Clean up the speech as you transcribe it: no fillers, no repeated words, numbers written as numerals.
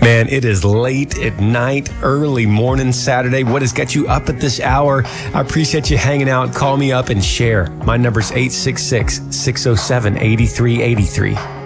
Man, it is late at night, early morning Saturday. What has got you up at this hour? I appreciate you hanging out. Call me up and share. My number's 866-607-8383.